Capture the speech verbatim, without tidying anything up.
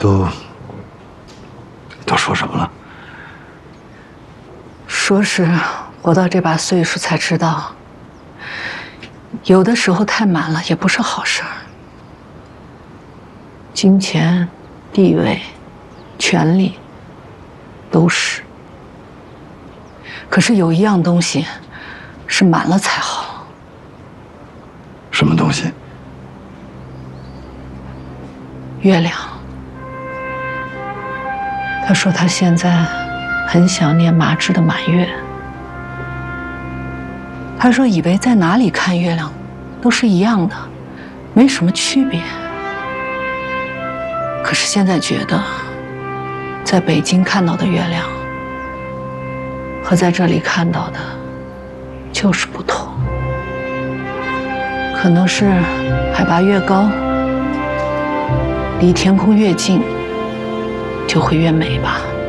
都都说什么了？ 说是活到这把岁数才知道，有的时候太满了也不是好事儿。金钱、地位、权力都是，可是有一样东西是满了才好。 什么东西？ 月亮。他说他现在很想念麻枝的满月。他说以为在哪里看月亮都是一样的，没什么区别。可是现在觉得，在北京看到的月亮和在这里看到的就是不同。可能是海拔越高，离天空越近，就会越美吧。